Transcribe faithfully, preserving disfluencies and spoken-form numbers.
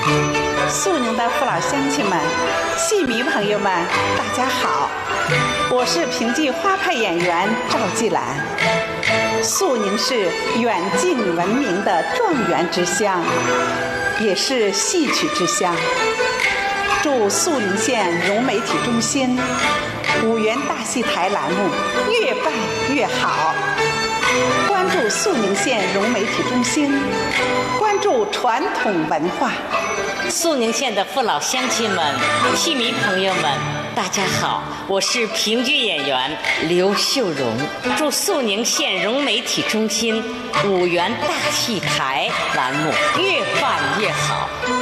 肃宁的父老乡亲们、戏迷朋友们，大家好，我是评剧花派演员赵季兰。肃宁是远近闻名的状元之乡，也是戏曲之乡。祝肃宁县融媒体中心五原大戏台栏目越办越好。关注肃宁县融媒体中心，关注传统文化。 肃宁县的父老乡亲们、戏迷朋友们，大家好，我是评剧演员刘秀荣。祝肃宁县融媒体中心五原大戏台栏目越办越好。